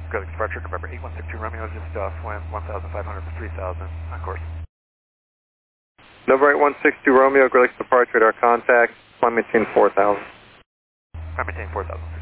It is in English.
Great Lakes departure, November 8162 Romeo, just wind 1,500 for 3,000, on course. November 8162 Romeo, Great Lakes departure, radar contact, climb maintain 4,000. Climb maintain 4,000.